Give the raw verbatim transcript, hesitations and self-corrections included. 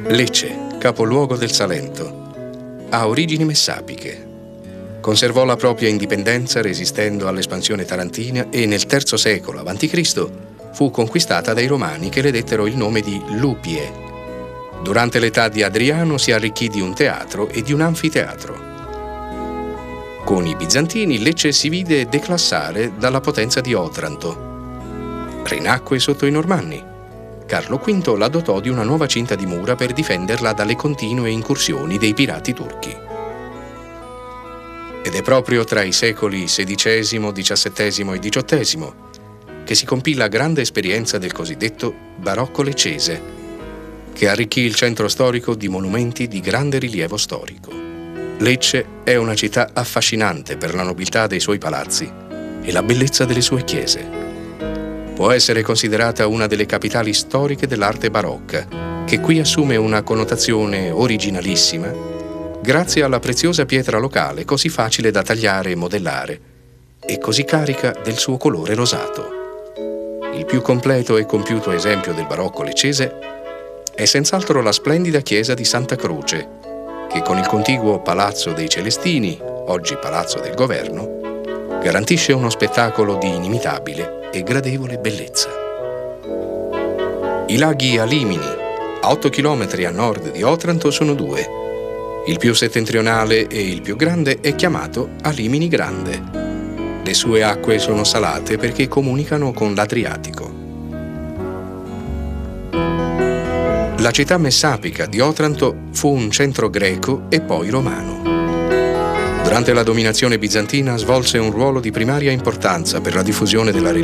Lecce, capoluogo del Salento, ha origini messapiche. Conservò la propria indipendenza resistendo all'espansione tarantina e nel terzo secolo avanti Cristo fu conquistata dai Romani che le dettero il nome di Lupie. Durante l'età di Adriano si arricchì di un teatro e di un anfiteatro. Con i Bizantini Lecce si vide declassare dalla potenza di Otranto. Rinacque sotto i Normanni. Carlo quinto la dotò di una nuova cinta di mura per difenderla dalle continue incursioni dei pirati turchi. Ed è proprio tra i secoli sedicesimo, diciassettesimo e diciottesimo che si compì la grande esperienza del cosiddetto barocco leccese, che arricchì il centro storico di monumenti di grande rilievo storico. Lecce è una città affascinante per la nobiltà dei suoi palazzi e la bellezza delle sue chiese. Può essere considerata una delle capitali storiche dell'arte barocca, che qui assume una connotazione originalissima grazie alla preziosa pietra locale così facile da tagliare e modellare e così carica del suo colore rosato. Il più completo e compiuto esempio del barocco leccese è senz'altro la splendida chiesa di Santa Croce, che con il contiguo Palazzo dei Celestini, oggi Palazzo del Governo, garantisce uno spettacolo di inimitabile e gradevole bellezza. I laghi Alimini, a otto chilometri a nord di Otranto, sono due. Il più settentrionale e il più grande è chiamato Alimini Grande. Le sue acque sono salate perché comunicano con l'Adriatico. La città messapica di Otranto fu un centro greco e poi romano. Durante la dominazione bizantina svolse un ruolo di primaria importanza per la diffusione della religione